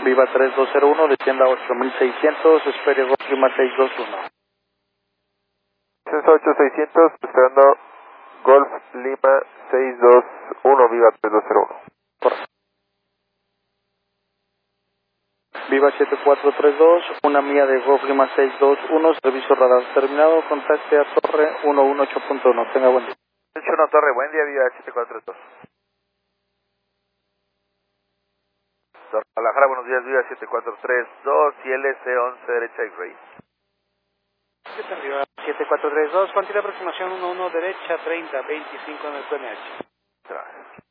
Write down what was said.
Viva 3201, descienda 8600, espere Golf Lima 621. Censo 8600, esperando Golf Lima 621, Viva 3201. Correcto. Viva 7432, una milla de Golf Lima 621, servicio radar terminado, contacte a Torre 118.1. Tenga buen día. 1 Torre, buen día, Viva 7432. Guadalajara, buenos días, Viva 7432 y LC11 derecha y Rey. Arriba 7432, cuantía de aproximación 11 derecha, 30, 25 en el PNH. Gracias.